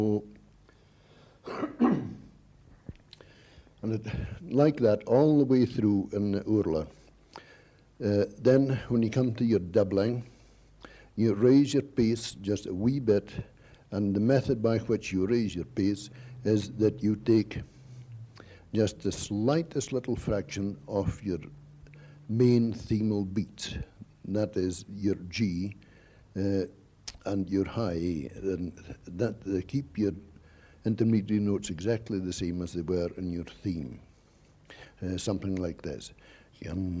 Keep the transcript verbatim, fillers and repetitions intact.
And it, like that all the way through in the Urla. Uh, then when you come to your doubling, you raise your pace just a wee bit, and the method by which you raise your pace is that you take just the slightest little fraction of your main themal beats. That is your G uh, and your high A. And that uh, keep your intermediate notes exactly the same as they were in your theme. Uh, something like this. Yum.